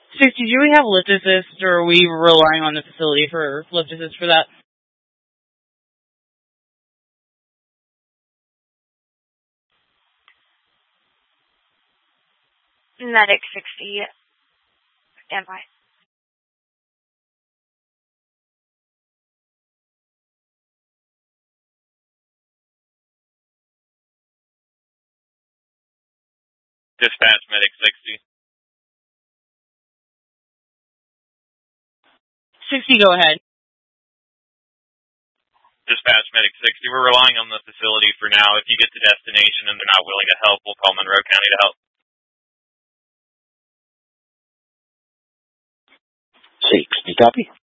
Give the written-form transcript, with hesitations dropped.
60, do we have lift assist, or are we relying on the facility for lift assist for that? Medic 60. Stand by. Dispatch Medic 60. 60, go ahead. Dispatch Medic 60. We're relying on the facility for now. If you get to destination and they're not willing to help, we'll call Monroe County to help. 60, copy.